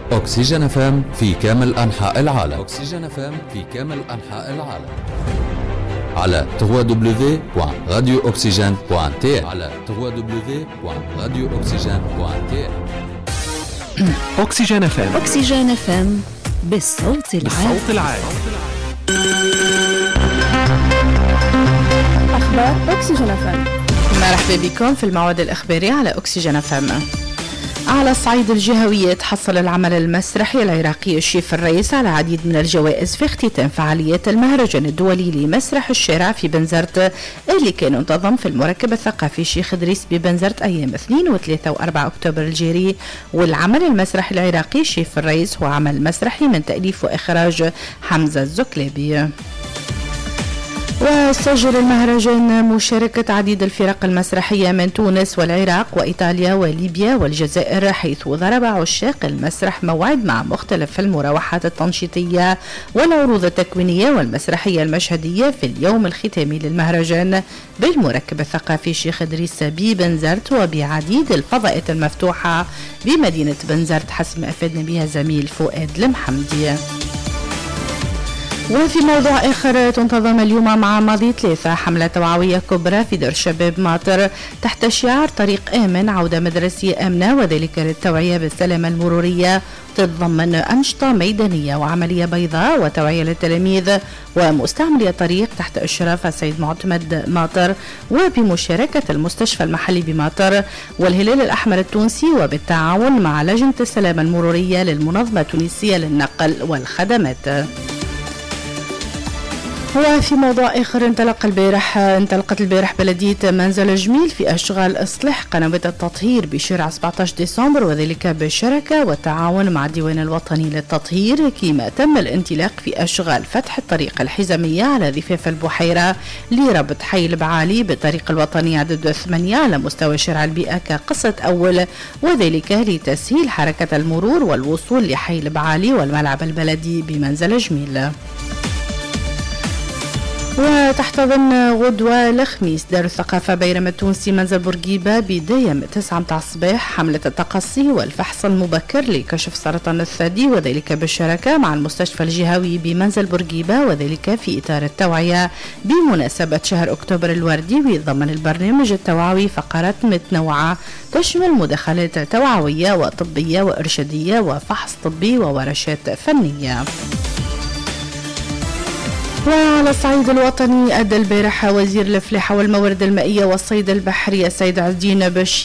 أكسجين FM في كامل أنحاء العالم. أكسجين FM في كامل أنحاء العالم على www.radiooxygène.tl على www.radiooxygène.tl. أكسجين FM. أكسجين FM بالصوت العالي. أخبار أكسجين FM. مرحبا بكم في الموعد الإخباري على أكسجين FM. على الصعيد الجهوي تحصل العمل المسرحي العراقي الشيف الرئيس على العديد من الجوائز في اختتام فعاليات المهرجان الدولي لمسرح الشارع في بنزرت اللي كان انتظم في المركب الثقافي شيخ إدريس ببنزرت أيام 2 و3 و4 أكتوبر الجاري. والعمل المسرحي العراقي الشيف الرئيس هو عمل مسرحي من تأليف وإخراج حمزة الزكلابي. وسجل المهرجان مشاركة عديد الفرق المسرحية من تونس والعراق وإيطاليا وليبيا والجزائر، حيث ضرب عشاق المسرح موعد مع مختلف المروحات التنشيطية والعروض التكوينية والمسرحية المشهدية في اليوم الختامي للمهرجان بالمركب الثقافي شيخ إدريس ببنزرت وبعديد الفضاءات المفتوحة بمدينة بنزرت حسب ما أفادنا بها زميل فؤاد المحمدي. وفي موضوع آخر، تنتظم اليوم مع ماضي 3 حملة توعوية كبرى في دار شباب ماطر تحت شعار طريق آمن عودة مدرسية آمنة، وذلك للتوعية بالسلامة المرورية، تتضمن أنشطة ميدانية وعملية بيضاء وتوعية للتلاميذ ومستعملي الطريق تحت إشراف السيد معتمد ماطر وبمشاركة المستشفى المحلي بماطر والهلال الأحمر التونسي وبالتعاون مع لجنة السلامة المرورية للمنظمة التونسية للنقل والخدمات. وفي موضوع آخر، انطلقت البارح بلدية منزل جميل في أشغال إصلاح قنوات التطهير بشارع 17 ديسمبر، وذلك بالشراكة والتعاون مع الديوان الوطني للتطهير، كما تم الانطلاق في أشغال فتح الطريق الحزامية على ضفاف البحيرة لربط حي البعالي بالطريق الوطني عدد 8 على مستوى شارع البيئة كقصة أول، وذلك لتسهيل حركة المرور والوصول لحي البعالي والملعب البلدي بمنزل جميل. وتحتضن غدوة الخميس دار الثقافة بيرم التونسي منزل بورقيبة بداية 9 متاع الصباح حملة التقصي والفحص المبكر لكشف سرطان الثدي، وذلك بالشراكة مع المستشفى الجهوي بمنزل بورقيبة، وذلك في إطار التوعية بمناسبة شهر أكتوبر الوردي. ويتضمن البرنامج التوعوي فقرات متنوعة تشمل مداخلات توعوية وطبية وإرشادية وفحص طبي وورشات فنية. وعلى الصعيد الوطني، أدى البارحة وزير الفلاحة والموارد المائية والصيد البحري السيد عز الدين بشير